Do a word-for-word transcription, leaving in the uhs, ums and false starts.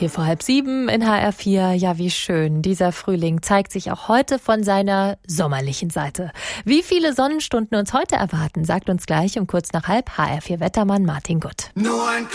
hier vor halb sieben in H R vier. Ja, wie schön. Dieser Frühling zeigt sich auch heute von seiner sommerlichen Seite. Wie viele Sonnenstunden uns heute erwarten, sagt uns gleich um kurz nach halb H R vier Wettermann Martin Gutt. Nur ein